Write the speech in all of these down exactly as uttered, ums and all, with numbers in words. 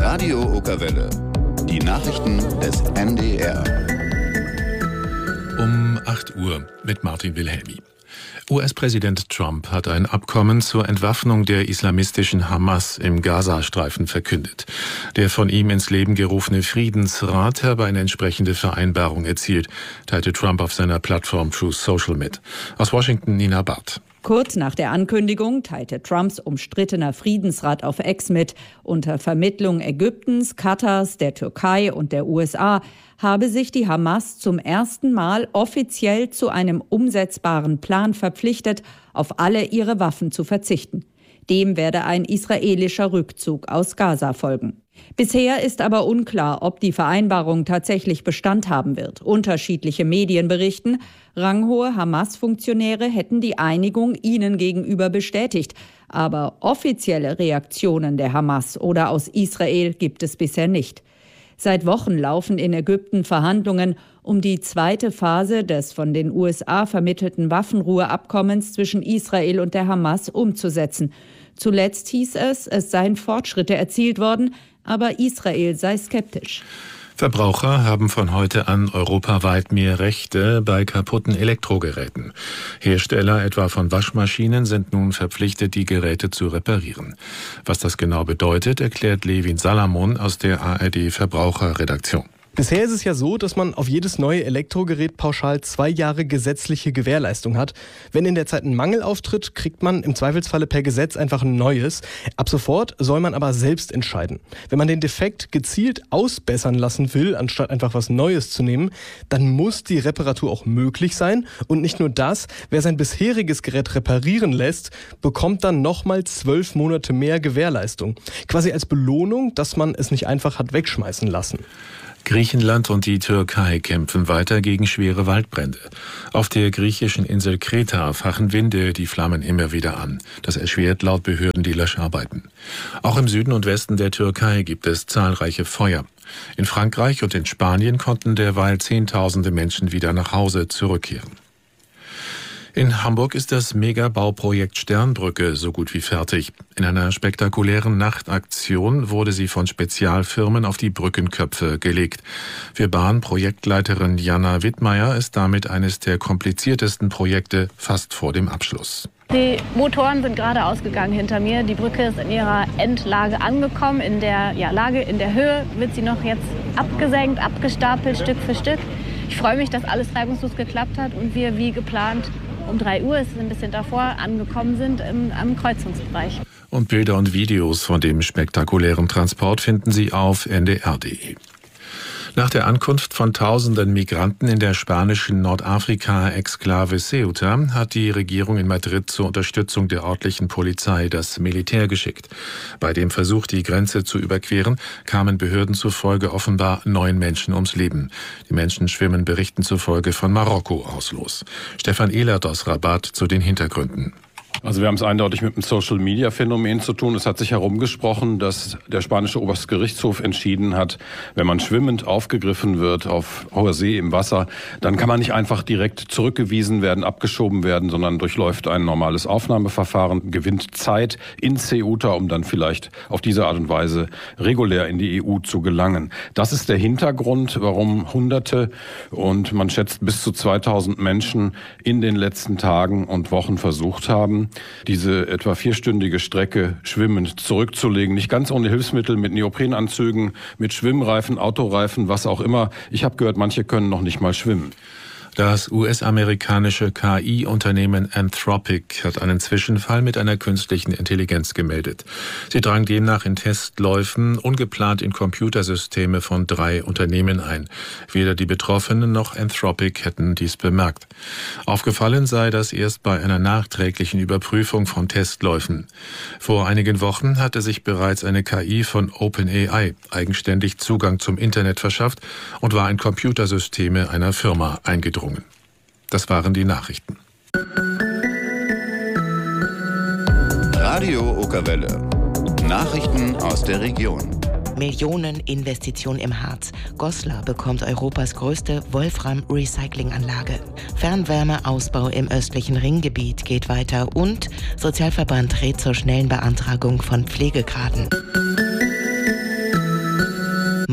Radio Okerwelle. Die Nachrichten des N D R. Um acht Uhr mit Martin Wilhelmi. U S-Präsident Trump hat ein Abkommen zur Entwaffnung der islamistischen Hamas im Gazastreifen verkündet. Der von ihm ins Leben gerufene Friedensrat habe eine entsprechende Vereinbarung erzielt, teilte Trump auf seiner Plattform Truth Social mit. Aus Washington Nina Barth. Kurz nach der Ankündigung teilte Trumps umstrittener Friedensrat auf X mit, unter Vermittlung Ägyptens, Katars, der Türkei und der U S A habe sich die Hamas zum ersten Mal offiziell zu einem umsetzbaren Plan verpflichtet, auf alle ihre Waffen zu verzichten. Dem werde ein israelischer Rückzug aus Gaza folgen. Bisher ist aber unklar, ob die Vereinbarung tatsächlich Bestand haben wird. Unterschiedliche Medien berichten, ranghohe Hamas-Funktionäre hätten die Einigung ihnen gegenüber bestätigt. Aber offizielle Reaktionen der Hamas oder aus Israel gibt es bisher nicht. Seit Wochen laufen in Ägypten Verhandlungen, um die zweite Phase des von den U S A vermittelten Waffenruheabkommens zwischen Israel und der Hamas umzusetzen. Zuletzt hieß es, es seien Fortschritte erzielt worden, aber Israel sei skeptisch. Verbraucher haben von heute an europaweit mehr Rechte bei kaputten Elektrogeräten. Hersteller etwa von Waschmaschinen sind nun verpflichtet, die Geräte zu reparieren. Was das genau bedeutet, erklärt Levin Salamon aus der A R D-Verbraucherredaktion. Bisher ist es ja so, dass man auf jedes neue Elektrogerät pauschal zwei Jahre gesetzliche Gewährleistung hat. Wenn in der Zeit ein Mangel auftritt, kriegt man im Zweifelsfalle per Gesetz einfach ein neues. Ab sofort soll man aber selbst entscheiden. Wenn man den Defekt gezielt ausbessern lassen will, anstatt einfach was Neues zu nehmen, dann muss die Reparatur auch möglich sein. Und nicht nur das, wer sein bisheriges Gerät reparieren lässt, bekommt dann nochmal zwölf Monate mehr Gewährleistung. Quasi als Belohnung, dass man es nicht einfach hat wegschmeißen lassen. Griechenland und die Türkei kämpfen weiter gegen schwere Waldbrände. Auf der griechischen Insel Kreta fachen Winde die Flammen immer wieder an. Das erschwert laut Behörden die Löscharbeiten. Auch im Süden und Westen der Türkei gibt es zahlreiche Feuer. In Frankreich und in Spanien konnten derweil Zehntausende Menschen wieder nach Hause zurückkehren. In Hamburg ist das Megabauprojekt Sternbrücke so gut wie fertig. In einer spektakulären Nachtaktion wurde sie von Spezialfirmen auf die Brückenköpfe gelegt. Für Bahnprojektleiterin Jana Wittmeier ist damit eines der kompliziertesten Projekte fast vor dem Abschluss. Die Motoren sind gerade ausgegangen hinter mir. Die Brücke ist in ihrer Endlage angekommen. In der ja, Lage, in der Höhe wird sie noch jetzt abgesenkt, abgestapelt, Stück für Stück. Ich freue mich, dass alles reibungslos geklappt hat und wir wie geplant um drei Uhr, es ist ein bisschen davor, angekommen sind im, am Kreuzungsbereich. Und Bilder und Videos von dem spektakulären Transport finden Sie auf N D R punkt D E. Nach der Ankunft von tausenden Migranten in der spanischen Nordafrika-Exklave Ceuta hat die Regierung in Madrid zur Unterstützung der örtlichen Polizei das Militär geschickt. Bei dem Versuch, die Grenze zu überqueren, kamen Behörden zufolge offenbar neun Menschen ums Leben. Die Menschen schwimmen Berichten zufolge von Marokko aus los. Stefan Ehlert aus Rabat zu den Hintergründen. Also wir haben es eindeutig mit einem Social-Media-Phänomen zu tun. Es hat sich herumgesprochen, dass der spanische Obergerichtshof entschieden hat, wenn man schwimmend aufgegriffen wird auf hoher See im Wasser, dann kann man nicht einfach direkt zurückgewiesen werden, abgeschoben werden, sondern durchläuft ein normales Aufnahmeverfahren, gewinnt Zeit in Ceuta, um dann vielleicht auf diese Art und Weise regulär in die E U zu gelangen. Das ist der Hintergrund, warum Hunderte und man schätzt bis zu zweitausend Menschen in den letzten Tagen und Wochen versucht haben, diese etwa vierstündige Strecke schwimmend zurückzulegen. Nicht ganz ohne Hilfsmittel, mit Neoprenanzügen, mit Schwimmreifen, Autoreifen, was auch immer. Ich habe gehört, manche können noch nicht mal schwimmen. Das U S-amerikanische K I-Unternehmen Anthropic hat einen Zwischenfall mit einer künstlichen Intelligenz gemeldet. Sie drang demnach in Testläufen ungeplant in Computersysteme von drei Unternehmen ein. Weder die Betroffenen noch Anthropic hätten dies bemerkt. Aufgefallen sei das erst bei einer nachträglichen Überprüfung von Testläufen. Vor einigen Wochen hatte sich bereits eine K I von OpenAI eigenständig Zugang zum Internet verschafft und war in Computersysteme einer Firma eingedrungen. Das waren die Nachrichten. Radio Okerwelle. Nachrichten aus der Region. Millioneninvestition im Harz. Goslar bekommt Europas größte Wolfram-Recyclinganlage. Fernwärmeausbau im östlichen Ringgebiet geht weiter und Sozialverband rät zur schnellen Beantragung von Pflegegraden.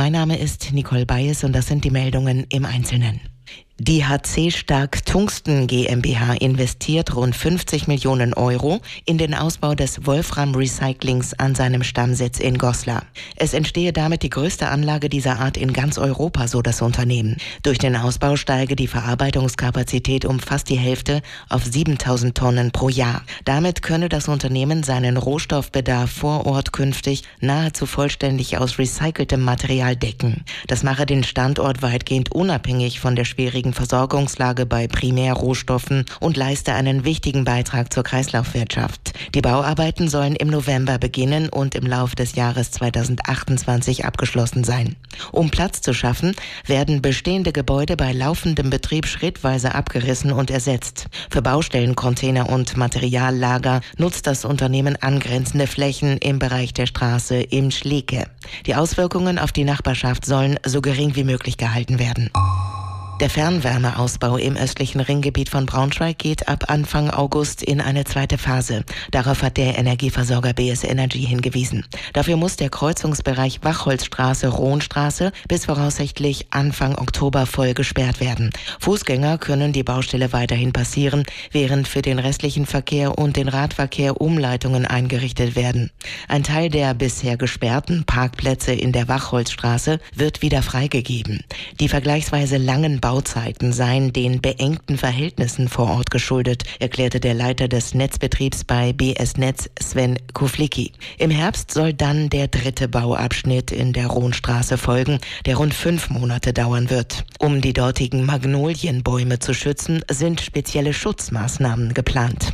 Mein Name ist Nicole Bayes und das sind die Meldungen im Einzelnen. Die H C Stark Tungsten GmbH investiert rund fünfzig Millionen Euro in den Ausbau des Wolfram-Recyclings an seinem Stammsitz in Goslar. Es entstehe damit die größte Anlage dieser Art in ganz Europa, so das Unternehmen. Durch den Ausbau steige die Verarbeitungskapazität um fast die Hälfte auf siebentausend Tonnen pro Jahr. Damit könne das Unternehmen seinen Rohstoffbedarf vor Ort künftig nahezu vollständig aus recyceltem Material decken. Das mache den Standort weitgehend unabhängig von der schwierigen Versorgungslage bei Primärrohstoffen und leiste einen wichtigen Beitrag zur Kreislaufwirtschaft. Die Bauarbeiten sollen im November beginnen und im Laufe des Jahres zweitausendachtundzwanzig abgeschlossen sein. Um Platz zu schaffen, werden bestehende Gebäude bei laufendem Betrieb schrittweise abgerissen und ersetzt. Für Baustellen, Container und Materiallager nutzt das Unternehmen angrenzende Flächen im Bereich der Straße im Schlieke. Die Auswirkungen auf die Nachbarschaft sollen so gering wie möglich gehalten werden. Der Fernwärmeausbau im östlichen Ringgebiet von Braunschweig geht ab Anfang August in eine zweite Phase. Darauf hat der Energieversorger B S Energy hingewiesen. Dafür muss der Kreuzungsbereich Wachholzstraße-Rohnstraße bis voraussichtlich Anfang Oktober voll gesperrt werden. Fußgänger können die Baustelle weiterhin passieren, während für den restlichen Verkehr und den Radverkehr Umleitungen eingerichtet werden. Ein Teil der bisher gesperrten Parkplätze in der Wachholzstraße wird wieder freigegeben. Die vergleichsweise langen Bauzeiten seien den beengten Verhältnissen vor Ort geschuldet, erklärte der Leiter des Netzbetriebs bei B S Netz, Sven Kuflicki. Im Herbst soll dann der dritte Bauabschnitt in der Rohnstraße folgen, der rund fünf Monate dauern wird. Um die dortigen Magnolienbäume zu schützen, sind spezielle Schutzmaßnahmen geplant.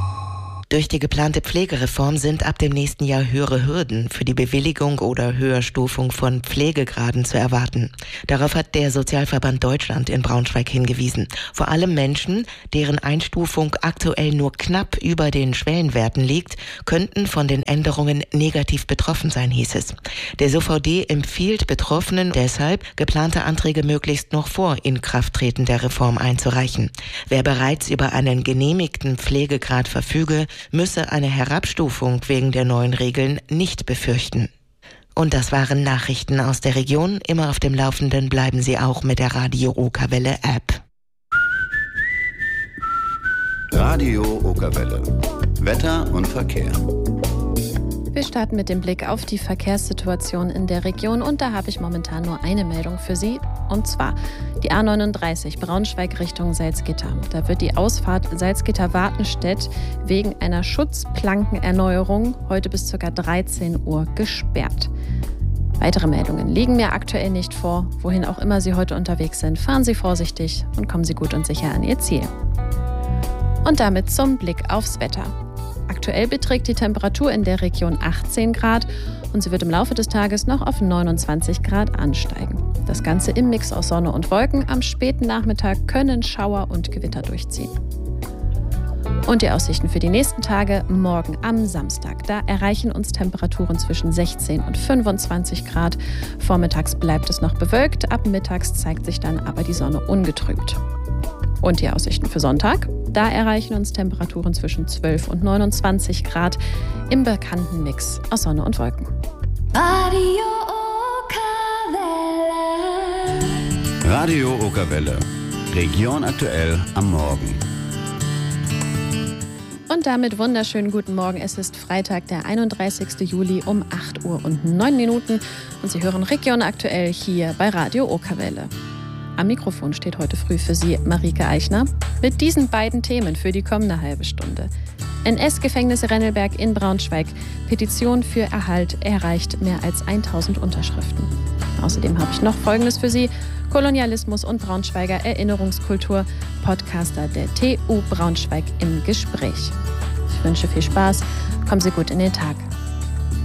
Durch die geplante Pflegereform sind ab dem nächsten Jahr höhere Hürden für die Bewilligung oder Höherstufung von Pflegegraden zu erwarten. Darauf hat der Sozialverband Deutschland in Braunschweig hingewiesen. Vor allem Menschen, deren Einstufung aktuell nur knapp über den Schwellenwerten liegt, könnten von den Änderungen negativ betroffen sein, hieß es. Der S O V D empfiehlt Betroffenen deshalb, geplante Anträge möglichst noch vor Inkrafttreten der Reform einzureichen. Wer bereits über einen genehmigten Pflegegrad verfüge, müsse eine Herabstufung wegen der neuen Regeln nicht befürchten. Und das waren Nachrichten aus der Region. Immer auf dem Laufenden bleiben Sie auch mit der Radio Okerwelle App. Radio Okerwelle. Wetter und Verkehr. Wir starten mit dem Blick auf die Verkehrssituation in der Region und da habe ich momentan nur eine Meldung für Sie und zwar die A neununddreißig Braunschweig Richtung Salzgitter. Da wird die Ausfahrt Salzgitter-Wartenstedt wegen einer Schutzplankenerneuerung heute bis ca. dreizehn Uhr gesperrt. Weitere Meldungen liegen mir aktuell nicht vor. Wohin auch immer Sie heute unterwegs sind, fahren Sie vorsichtig und kommen Sie gut und sicher an Ihr Ziel. Und damit zum Blick aufs Wetter. Aktuell beträgt die Temperatur in der Region achtzehn Grad und sie wird im Laufe des Tages noch auf neunundzwanzig Grad ansteigen. Das Ganze im Mix aus Sonne und Wolken. Am späten Nachmittag können Schauer und Gewitter durchziehen. Und die Aussichten für die nächsten Tage, morgen am Samstag. Da erreichen uns Temperaturen zwischen sechzehn und fünfundzwanzig Grad. Vormittags bleibt es noch bewölkt, ab mittags zeigt sich dann aber die Sonne ungetrübt. Und die Aussichten für Sonntag? Da erreichen uns Temperaturen zwischen zwölf und neunundzwanzig Grad im bekannten Mix aus Sonne und Wolken. Radio Okerwelle. Radio Okerwelle. Region aktuell am Morgen. Und damit wunderschönen guten Morgen. Es ist Freitag, der einunddreißigsten Juli um acht Uhr und neun Minuten. Und Sie hören Region aktuell hier bei Radio Okerwelle. Am Mikrofon steht heute früh für Sie Marike Eichner mit diesen beiden Themen für die kommende halbe Stunde. N S-Gefängnis Rennelberg in Braunschweig. Petition für Erhalt erreicht mehr als tausend Unterschriften. Außerdem habe ich noch Folgendes für Sie. Kolonialismus und Braunschweiger Erinnerungskultur. Podcaster der T U Braunschweig im Gespräch. Ich wünsche viel Spaß. Kommen Sie gut in den Tag.